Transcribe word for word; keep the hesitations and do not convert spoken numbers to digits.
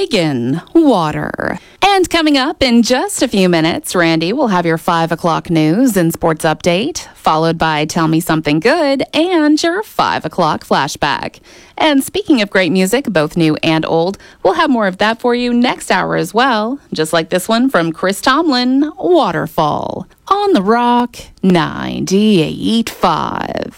Reagan, water. And coming up in just a few minutes, Randy will have your five o'clock news and sports update, followed by Tell Me Something Good and your five o'clock flashback. And speaking of great music, both new and old, we'll have more of that for you next hour as well, just like this one from Chris Tomlin, Waterfall, on The Rock ninety-eight point five.